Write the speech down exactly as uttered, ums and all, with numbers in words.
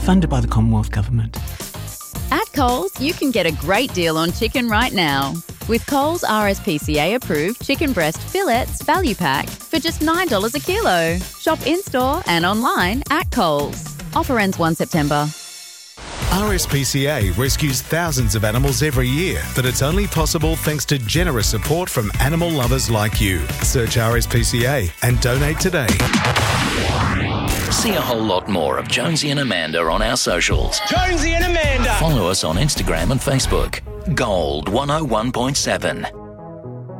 Funded by the Commonwealth Government. At Coles, you can get a great deal on chicken right now. With Coles R S P C A approved chicken breast fillets value pack for just nine dollars a kilo. Shop in-store and online at Coles. Offer ends the first of September. R S P C A rescues thousands of animals every year, but it's only possible thanks to generous support from animal lovers like you. Search R S P C A and donate today. See a whole lot more of Jonesy and Amanda on our socials. Jonesy and Amanda! Follow us on Instagram and Facebook. Gold one oh one point seven.